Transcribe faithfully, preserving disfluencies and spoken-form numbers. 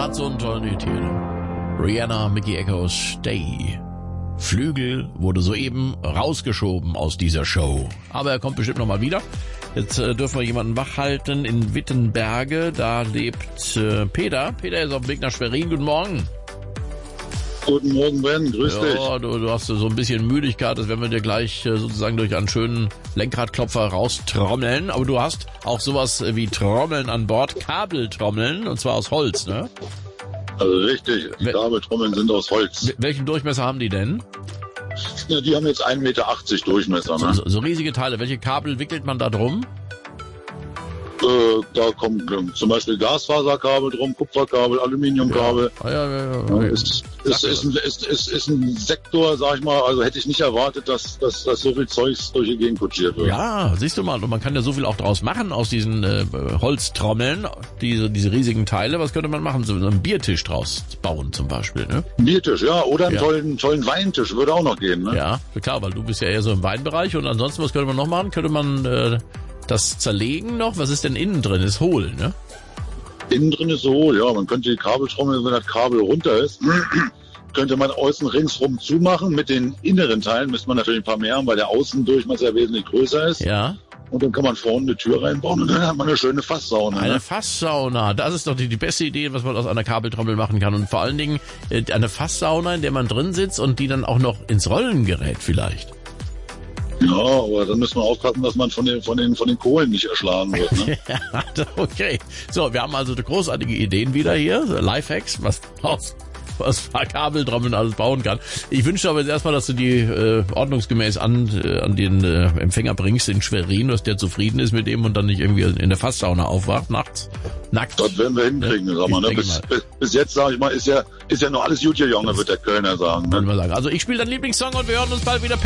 hat so einen tollen Hit hier. Rihanna, Mickey Echoes, Stay. Flügel wurde soeben rausgeschoben aus dieser Show. Aber er kommt bestimmt nochmal wieder. Jetzt äh, dürfen wir jemanden wachhalten in Wittenberge. Da lebt äh, Peter. Peter ist auf dem Weg nach Schwerin. Guten Morgen. Guten Morgen, Ben. Grüß ja, dich. Du, du hast so ein bisschen Müdigkeit. Das werden wir dir gleich äh, sozusagen durch einen schönen Lenkradklopfer raustrommeln. Aber du hast auch sowas wie Trommeln an Bord. Kabeltrommeln. Und zwar aus Holz, ne? Also richtig. Die Kabeltrommeln sind aus Holz. Welchen Durchmesser haben die denn? Ja, die haben jetzt ein Meter achtzig Durchmesser. Ne? So, so riesige Teile. Welche Kabel wickelt man da drum? Äh, da kommen äh, zum Beispiel Glasfaserkabel drum, Kupferkabel, Aluminiumkabel. Ja, ja, ja, ja, ja. Ja, ist, ist, ist, ein, ist, ist, ist ein Sektor, sag ich mal, also hätte ich nicht erwartet, dass, dass, dass so viel Zeugs durch die Gegend kutschiert wird. Ja, siehst du mal, und man kann ja so viel auch draus machen aus diesen äh, Holztrommeln, diese, diese riesigen Teile. Was könnte man machen? So einen Biertisch draus bauen zum Beispiel, ne? Biertisch, ja, oder einen ja. tollen, tollen Weintisch würde auch noch gehen, ne? Ja, klar, weil du bist ja eher so im Weinbereich. Und ansonsten, was könnte man noch machen? Könnte man äh, das zerlegen noch? Was ist denn innen drin? Ist hohl, ne? Innen drin ist so hohl, ja. Man könnte die Kabeltrommel, wenn das Kabel runter ist, könnte man außen ringsrum zumachen. Mit den inneren Teilen müsste man natürlich ein paar mehr haben, weil der Außendurchmesser wesentlich größer ist. Ja. Und dann kann man vorne eine Tür reinbauen und dann hat man eine schöne Fasssauna. Eine ne? Fasssauna, das ist doch die, die beste Idee, was man aus einer Kabeltrommel machen kann. Und vor allen Dingen äh, eine Fasssauna, in der man drin sitzt und die dann auch noch ins Rollen gerät vielleicht. Ja, aber dann müssen wir aufpassen, dass man von den, von den, von den Kohlen nicht erschlagen wird. Ne? Ja, okay. So, wir haben also großartige Ideen wieder hier. Lifehacks, was aus was Kabeltrommeln alles bauen kann. Ich wünsche aber jetzt erstmal, dass du die äh, ordnungsgemäß an, äh, an den äh, Empfänger bringst in Schwerin, dass der zufrieden ist mit dem und dann nicht irgendwie in der Fasssauna aufwacht nachts. Nackt. Das werden wir hinkriegen, sag mal, ne? bis, bis, bis jetzt, sag ich mal, ist ja, ist ja noch alles gut hier, Junge, wird der Kölner sagen. Ne? Sagen. Also ich spiele deinen Lieblingssong und wir hören uns bald wieder.